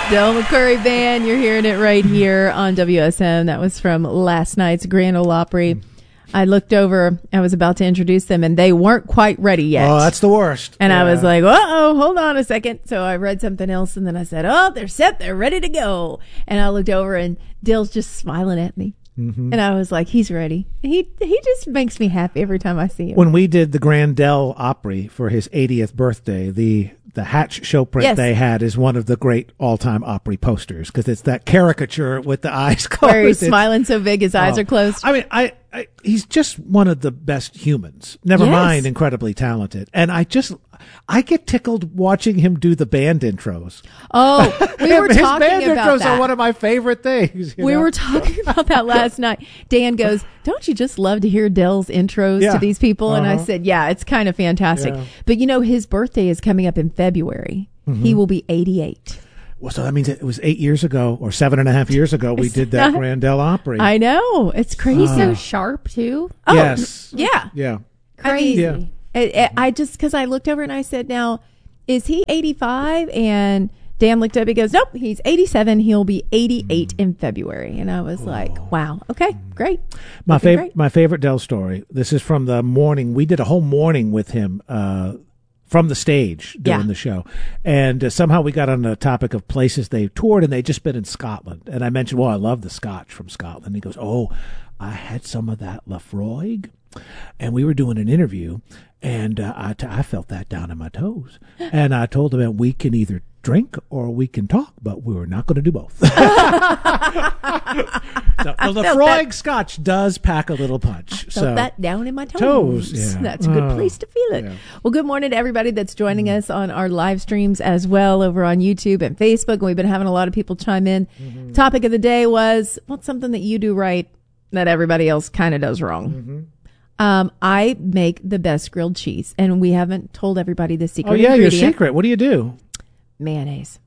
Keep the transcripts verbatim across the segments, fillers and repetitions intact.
Del McCoury Band, you're hearing it right here on W S M. That was from last night's Grand Ole Opry. I looked over, I was about to introduce them, and they weren't quite ready yet. Oh, that's the worst. And yeah. I was like, uh-oh, hold on a second. So I read something else, and then I said, oh, they're set, they're ready to go. And I looked over, and Dill's just smiling at me. Mm-hmm. And I was like, he's ready. He he just makes me happy every time I see him. When we did the Grand Ole Opry for his eightieth birthday, the the Hatch show print yes. they had is one of the great all-time Opry posters because it's that caricature with the eyes closed. Where he's smiling so big his eyes oh. are closed. I mean, I, I he's just one of the best humans. Never yes. mind incredibly talented. And I just I get tickled watching him do the band intros. Oh, we were his talking band about intros that. are one of my favorite things. We know? were talking about that last night. Dan goes, don't you just love to hear Dell's intros yeah. to these people? Uh-huh. And I said, yeah, it's kind of fantastic. Yeah. But you know, his birthday is coming up in February. Mm-hmm. He will be eighty-eight. Well, so that means it was eight years ago or seven and a half years ago we did that Grand Ole Opry. I know. It's crazy. He's so sharp, too. Oh, yes. Yeah. Yeah. Crazy. I, mean, yeah. it, it, I just, because I looked over and I said, now, is he eighty-five? And Dan looked up, he goes, nope, he's eighty-seven. He'll be eighty-eight in February. And I was oh. like, wow, okay, great. My favorite, my favorite Del story. This is from the morning. We did a whole morning with him, uh, from the stage during yeah. the show. And uh, somehow we got on the topic of places they toured, and they'd just been in Scotland. And I mentioned, well, I love the Scotch from Scotland. He goes, oh, I had some of that Lafroig. And we were doing an interview, and uh, I, t- I felt that down in my toes. And I told him, we can either drink or we can talk, but we were not going to do both. So, the Lafroig Scotch does pack a little punch. I felt so. that down in my toes. Toes, yeah. That's a good oh, place to feel it. yeah. Well, good morning to everybody that's joining mm-hmm. us on our live streams as well over on YouTube and Facebook. We've been having a lot of people chime in. Mm-hmm. Topic of the day was, what's something that you do right that everybody else kind of does wrong? Mm-hmm. Um, I make the best grilled cheese, and we haven't told everybody the secret. Oh yeah, ingredient. your secret. What do you do? Mayonnaise.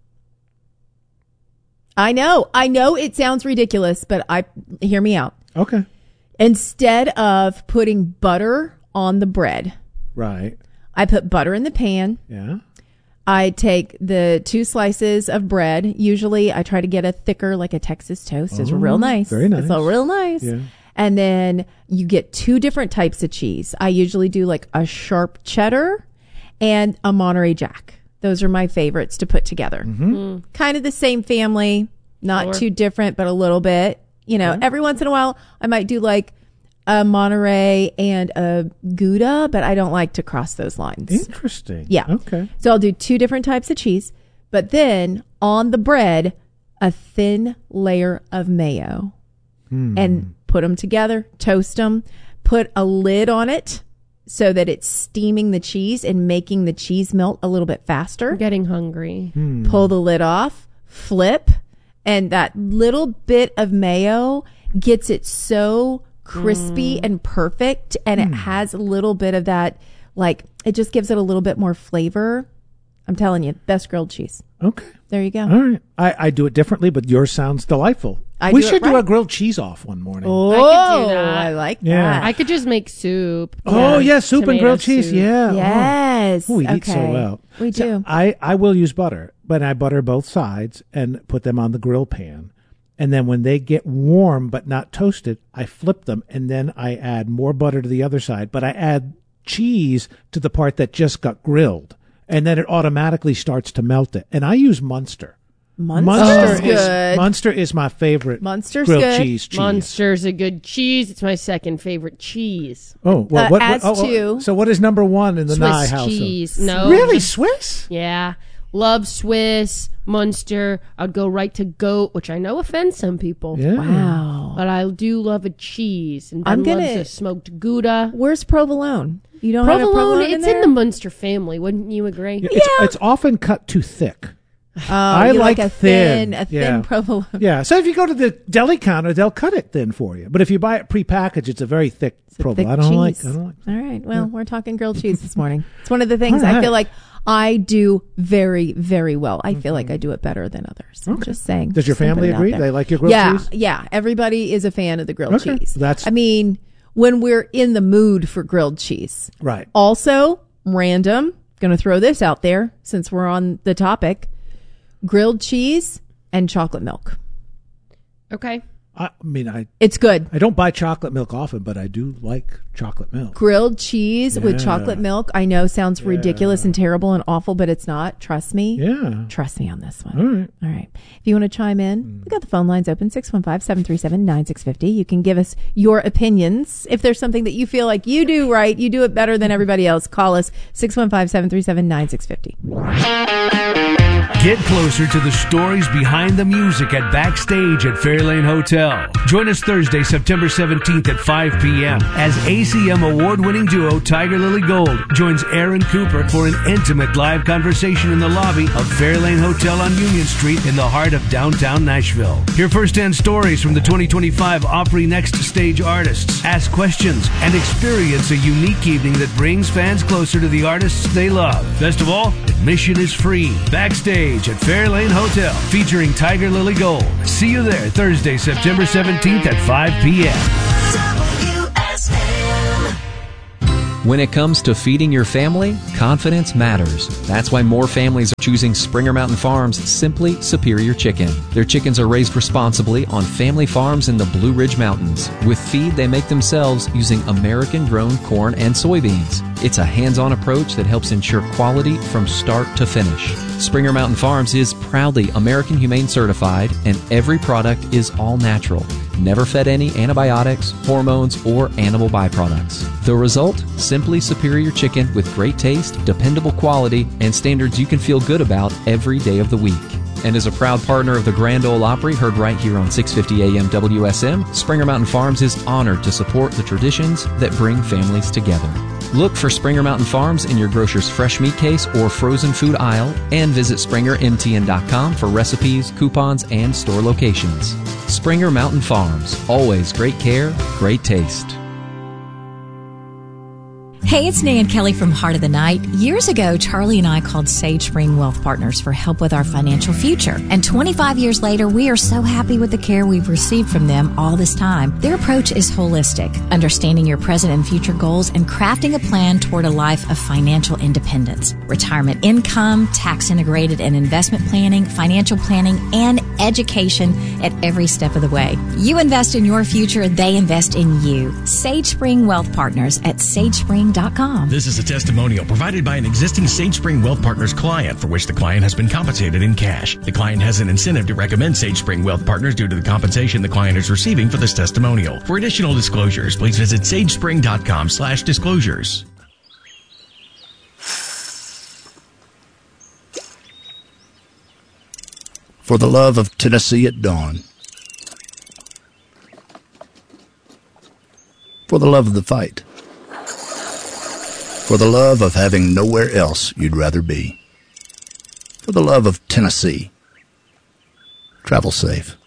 I know, I know it sounds ridiculous, but I hear me out. Okay. Instead of putting butter on the bread, right, I put butter in the pan. Yeah. I take the two slices of bread. Usually, I try to get a thicker, like a Texas toast. Oh, it's real nice. Very nice. It's all real nice. Yeah. And then you get two different types of cheese. I usually do like a sharp cheddar and a Monterey Jack. Those are my favorites to put together. Mm-hmm. Mm. Kind of the same family, not sure. too different, but a little bit. You know, yeah. every once in a while, I might do like a Monterey and a Gouda, but I don't like to cross those lines. Interesting. Yeah. Okay. So I'll do two different types of cheese, but then on the bread, a thin layer of mayo. Mm. And put them together, toast them, put a lid on it so that it's steaming the cheese and making the cheese melt a little bit faster. I'm getting hungry. Mm. Pull the lid off, flip, and that little bit of mayo gets it so crispy mm. and perfect, and mm. it has a little bit of that, like, it just gives it a little bit more flavor. I'm telling you, best grilled cheese. Okay. There you go. All right. I, I do it differently, but yours sounds delightful. I we do should right. do a grilled cheese off one morning. Oh, I could do that. I like Yeah. that. I could just make soup. Oh, yeah, soup and Tomato grilled cheese. soup. Yeah. Yes. Oh, we okay. eat so well. We So do. I, I will use butter, but I butter both sides and put them on the grill pan. And then when they get warm but not toasted, I flip them, and then I add more butter to the other side, but I add cheese to the part that just got grilled. And then it automatically starts to melt it. And I use Munster. Munster's is good. Munster is my favorite Munster's grilled good. cheese cheese. Munster's a good cheese. It's my second favorite cheese. Oh, well, Uh, what, as what, oh, to- so what is number one in the Nye Swiss household? cheese. No. Really? just- Swiss? Yeah. Love Swiss, Munster. I'd go right to goat, which I know offends some people. Yeah. Wow. But I do love a cheese. And Ben I'm gonna- loves a smoked Gouda. Where's provolone? You don't have a Provolone, provolone in it's there? in the Munster family. Wouldn't you agree? It's, it's often cut too thick. Oh, I you like, like a thin, thin. a thin Yeah. provolone. Yeah. So if you go to the deli counter, they'll cut it thin for you. But if you buy it prepackaged, it's a very thick It's a provolone. thick I don't like. cheese. I don't like. All right. Well, we're talking grilled cheese this morning. It's one of the things All I right. feel like I do very, very well. I feel like I do it better than others. I'm Okay. just saying. Does your Just gonna put family it out agree? there. They like your grilled yeah, cheese? Yeah. Everybody is a fan of the grilled Okay. cheese. That's- I mean, when we're in the mood for grilled cheese. Right. Also, random, going to throw this out there since we're on the topic. Grilled cheese and chocolate milk. Okay. I mean, I It's good. I don't buy chocolate milk often, but I do like chocolate milk. Grilled cheese Yeah. with chocolate milk. I know sounds ridiculous and terrible and awful, but it's not. Trust me. Yeah. Trust me on this one. All right. All right. If you want to chime in, we got the phone lines open, six one five, seven three seven, nine six five zero. You can give us your opinions. If there's something that you feel like you do right, you do it better than everybody else, call us, six one five, seven three seven, nine six five zero. Get closer to the stories behind the music at Backstage at Fairlane Hotel. Join us Thursday, September seventeenth at five p.m. as A C M award-winning duo Tiger Lily Gold joins Aaron Cooper for an intimate live conversation in the lobby of Fairlane Hotel on Union Street in the heart of downtown Nashville. Hear firsthand stories from the twenty twenty-five Opry Next Stage artists, ask questions, and experience a unique evening that brings fans closer to the artists they love. Best of all, admission is free. Backstage at Fairlane Hotel, featuring Tiger Lily Gold. See you there Thursday, September seventeenth at five p.m. When it comes to feeding your family, confidence matters. That's why more families are choosing Springer Mountain Farms Simply Superior Chicken. Their chickens are raised responsibly on family farms in the Blue Ridge Mountains, with feed they make themselves using American-grown corn and soybeans. It's a hands-on approach that helps ensure quality from start to finish. Springer Mountain Farms is proudly American Humane certified, and every product is all natural. Never fed any antibiotics, hormones, or animal byproducts. The result? Simply superior chicken with great taste, dependable quality, and standards you can feel good about every day of the week. And as a proud partner of the Grand Ole Opry, heard right here on six fifty A M W S M, Springer Mountain Farms is honored to support the traditions that bring families together. Look for Springer Mountain Farms in your grocer's fresh meat case or frozen food aisle, and visit springer m t n dot com for recipes, coupons, and store locations. Springer Mountain Farms. Always great care, great taste. Hey, it's Nan Kelly from Heart of the Night. Years ago, Charlie and I called Sage Spring Wealth Partners for help with our financial future. And twenty-five years later, we are so happy with the care we've received from them all this time. Their approach is holistic, understanding your present and future goals and crafting a plan toward a life of financial independence. Retirement income, tax integrated and investment planning, financial planning, and education at every step of the way. You invest in your future, they invest in you. Sage Spring Wealth Partners at sage spring dot com. This is a testimonial provided by an existing Sage Spring Wealth Partners client for which the client has been compensated in cash. The client has an incentive to recommend Sage Spring Wealth Partners due to the compensation the client is receiving for this testimonial. For additional disclosures, please visit sage spring dot com slash disclosures. For the love of Tennessee at dawn. For the love of the fight. For the love of having nowhere else you'd rather be. For the love of Tennessee. Travel safe.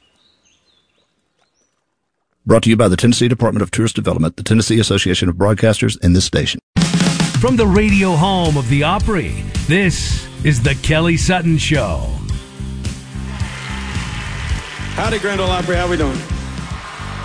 Brought to you by the Tennessee Department of Tourist Development, the Tennessee Association of Broadcasters, and this station. From the radio home of the Opry, this is the Kelly Sutton Show. Howdy, Grand Ole Opry. How we doing?